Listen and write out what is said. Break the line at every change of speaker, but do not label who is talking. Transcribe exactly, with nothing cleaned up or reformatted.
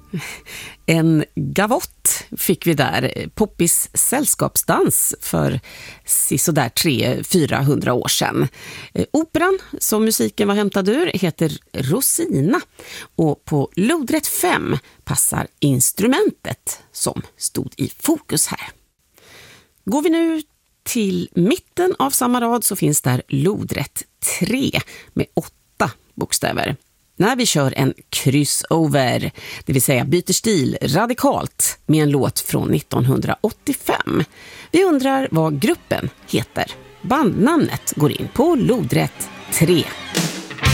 En gavott fick vi där, Poppis sällskapsdans för sådär tre fyrahundra år sedan. Operan som musiken var hämtad ur heter Rosina och på lodrätt fem passar instrumentet som stod i fokus här. Går vi nu till mitten av samma rad så finns där lodrätt tre med åtta bokstäver. När vi kör en crossover, det vill säga byter stil radikalt med en låt från nittonhundraåttiofem. Vi undrar vad gruppen heter. Bandnamnet går in på lodrätt tre.